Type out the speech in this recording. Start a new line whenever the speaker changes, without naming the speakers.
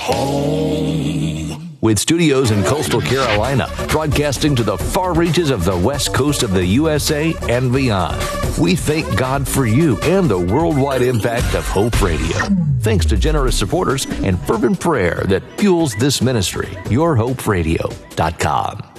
home. With studios in coastal Carolina, broadcasting to the far reaches of the west coast of the USA and beyond. We thank God for you and the worldwide impact of Hope Radio. Thanks to generous supporters and fervent prayer that fuels this ministry. YourHopeRadio.com.